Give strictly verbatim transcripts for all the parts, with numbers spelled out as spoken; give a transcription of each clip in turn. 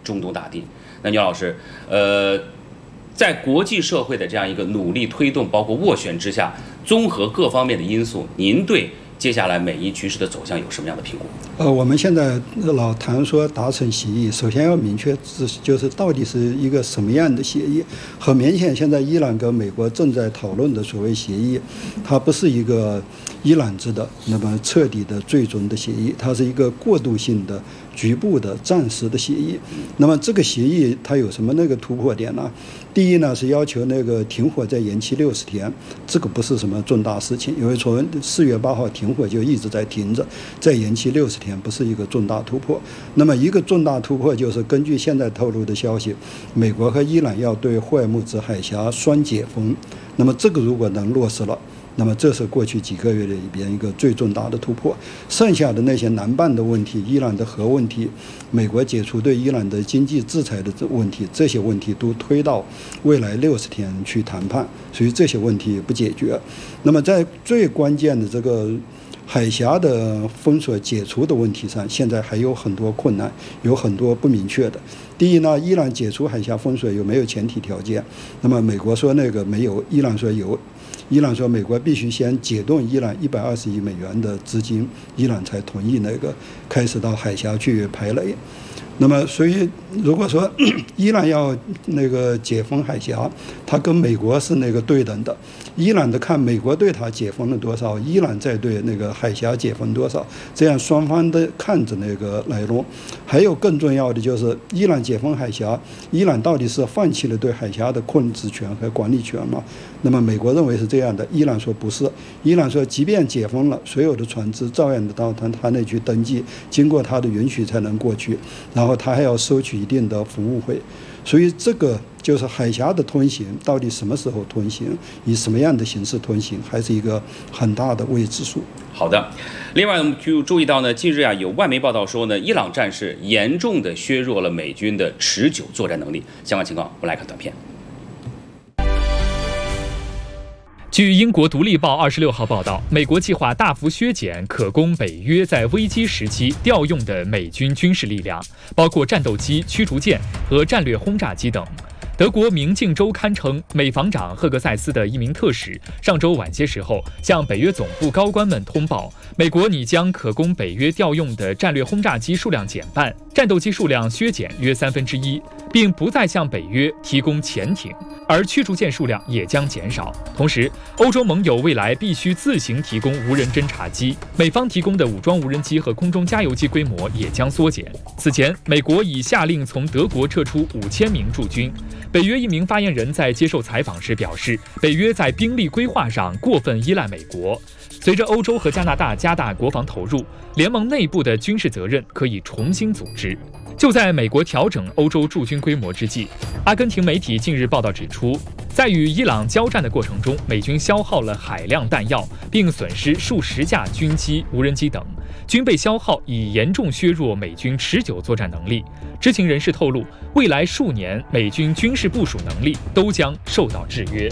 中东大地。那牛老师，呃，在国际社会的这样一个努力推动，包括斡旋之下，综合各方面的因素，您对接下来美伊局势的走向有什么样的评估？ 呃，我们现在老谈说达成协议，首先要明确就是到底是一个什么样的协议。很明显，现在伊朗跟美国正在讨论的所谓协议，它不是一个伊朗制的那么彻底的最终的协议，它是一个过渡性的、局部的、暂时的协议。那么这个协议它有什么那个突破点呢？第一呢是要求那个停火再延期六十天，这个不是什么重大事情，因为从四月八号停火就一直在停着，再延期六十天不是一个重大突破。那么一个重大突破就是根据现在透露的消息，美国和伊朗要对霍尔木兹海峡双解封，那么这个如果能落实了，那么这是过去几个月里边一个最重大的突破。剩下的那些南半的问题，伊朗的核问题，美国解除对伊朗的经济制裁的问题，这些问题都推到未来六十天去谈判，所以这些问题不解决。那么在最关键的这个海峡的封锁解除的问题上，现在还有很多困难，有很多不明确的。第一呢，伊朗解除海峡封锁有没有前提条件？那么美国说那个没有，伊朗说有。伊朗说，美国必须先解冻伊朗一百二十亿美元的资金，伊朗才同意那个开始到海峡去排雷。那么，所以如果说伊朗要那个解封海峡，它跟美国是那个对等的。伊朗的看美国对它解封了多少，伊朗再对那个海峡解封多少，这样双方的看着那个来弄。还有更重要的就是，伊朗解封海峡，伊朗到底是放弃了对海峡的控制权和管理权吗？那么美国认为是这样的，伊朗说不是。伊朗说，即便解封了，所有的船只照样的到他他那去登记，经过他的允许才能过去，然后他还要收取一定的服务费。所以这个就是海峡的通行，到底什么时候通行，以什么样的形式通行，还是一个很大的未知数。 好的，另外我们就注意到呢，近日啊有外媒报道说呢，伊朗战事严重的削弱了美军的持久作战能力。相关情况，我们来看短片。 据英国《独立报》二十六号报道，美国计划大幅削减可供北约在危机时期调用的美军军事力量，包括战斗机、驱逐舰和战略轰炸机等。德国《明镜周刊》称，美防长赫格塞斯的一名特使上周晚些时候向北约总部高官们通报，美国拟将可供北约调用的战略轰炸机数量减半，战斗机数量削减约三分之一，并不再向北约提供潜艇，而驱逐舰数量也将减少。同时，欧洲盟友未来必须自行提供无人侦察机，美方提供的武装无人机和空中加油机规模也将缩减。此前，美国已下令从德国撤出五千名驻军。北约一名发言人在接受采访时表示，北约在兵力规划上过分依赖美国。随着欧洲和加拿大加大国防投入，联盟内部的军事责任可以重新组织。就在美国调整欧洲驻军规模之际，阿根廷媒体近日报道指出，在与伊朗交战的过程中，美军消耗了海量弹药，并损失数十架军机、无人机等，军备消耗已严重削弱美军持久作战能力。知情人士透露，未来数年美军军事部署能力都将受到制约。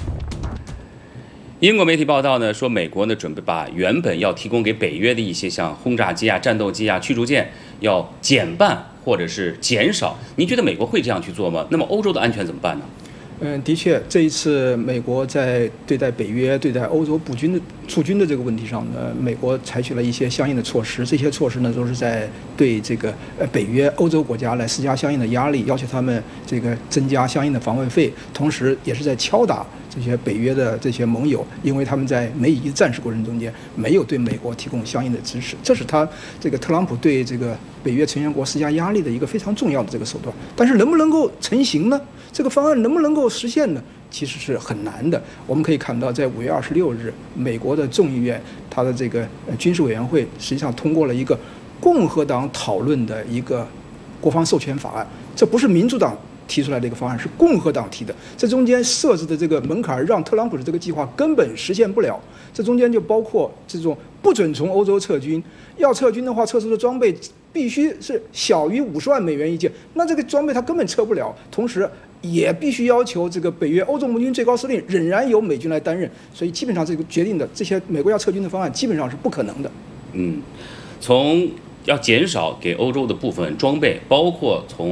英国媒体报道呢说，美国呢准备把原本要提供给北约的一些像轰炸机啊、战斗机啊、驱逐舰要减半或者是减少。您觉得美国会这样去做吗？那么欧洲的安全怎么办呢？ 嗯，的确，这一次美国在对待北约、对待欧洲驻军的驻军的这个问题上呢，美国采取了一些相应的措施。这些措施呢，都是在对这个呃北约、欧洲国家来施加相应的压力，要求他们这个增加相应的防卫费，同时也是在敲打这些北约的这些盟友，因为他们在美以战事过程中间没有对美国提供相应的支持，这是他这个特朗普对这个北约成员国施加压力的一个非常重要的这个手段。但是能不能够成型呢？这个方案能不能够实现呢？其实是很难的。我们可以看到，在五月二十六日，美国的众议院它的这个军事委员会实际上通过了一个共和党讨论的一个国防授权法案，这不是民主党提出来的一个方案，是共和党提的。这中间设置的这个门槛，让特朗普的这个计划根本实现不了。这中间就包括这种不准从欧洲撤军，要撤军的话，撤出的装备必须是小于五十万美元一件，那这个装备它根本撤不了。同时，也必须要求这个北约欧洲盟军最高司令仍然由美军来担任。所以基本上这个决定的这些美国要撤军的方案基本上是不可能的。 嗯，从要减少给欧洲的部分装备，包括从